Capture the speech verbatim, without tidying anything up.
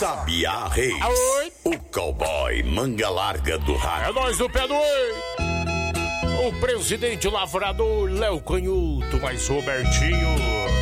Sabiá Reis. Oi. O cowboy manga larga do rádio. É nós do pé do oi. O presidente lavrador Léo Canhoto, mais Robertinho.